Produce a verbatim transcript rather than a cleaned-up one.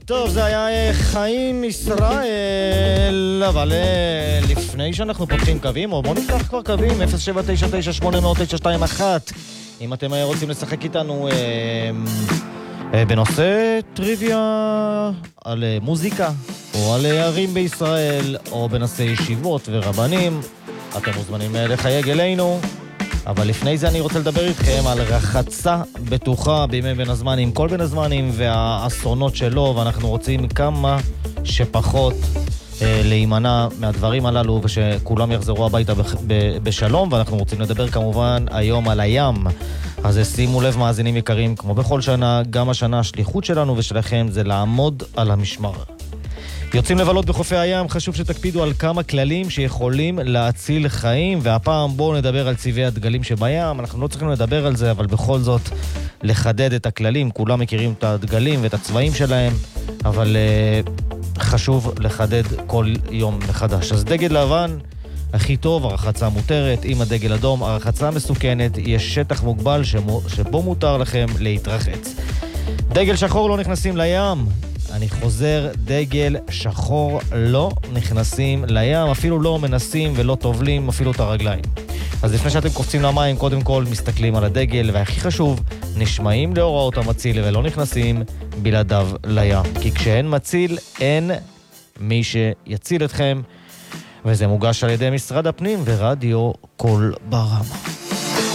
טוב, זה היה חיים ישראל, אבל לפני שאנחנו פותחים קווים, או בואו נפתח כבר קווים, אפס שבע תשע תשע שמונה תשע שתיים אחת, אם אתם רוצים לשחק איתנו אה, אה, בנושא טריוויה על מוזיקה, או על ערים בישראל, או בנושא ישיבות ורבנים, אתם מוזמנים לחייג אלינו. אבל לפני זה אני רוצה לדבר איתכם על רחצה בטוחה בימי בין הזמנים, כל בין הזמנים והאסונות שלו, ואנחנו רוצים כמה שפחות אה, להימנע מהדברים הללו ושכולם יחזרו הביתה ב- ב- בשלום, ואנחנו רוצים לדבר כמובן היום על הים. אז שימו לב מאזינים יקרים, כמו בכל שנה, גם השנה השליחות שלנו ושלכם זה לעמוד על המשמר. יוצאים לבלות בחופי הים, חשוב שתקפידו על כמה כללים שיכולים להציל חיים, והפעם בואו נדבר על צבעי הדגלים שבים. אנחנו לא צריכים לדבר על זה, אבל בכל זאת לחדד את הכללים. כולם מכירים את הדגלים ואת הצבעים שלהם, אבל uh, חשוב לחדד כל יום מחדש. אז דגל לבן הכי טוב, הרחצה מותרת. עם הדגל אדום, הרחצה מסוכנת, יש שטח מוגבל שמו, שבו מותר לכם להתרחץ. דגל שחור, לא נכנסים לים. אני חוזר, דגל שחור לא נכנסים לים, אפילו לא מנסים ולא טובלים אפילו את הרגליים. אז לפני שאתם קופצים למים, קודם כל מסתכלים על הדגל, והכי חשוב, נשמעים להוראות המציל ולא נכנסים בלעדיו לים. כי כשאין מציל, אין מי שיציל אתכם, וזה מוגש על ידי משרד הפנים ורדיו כל ברמה.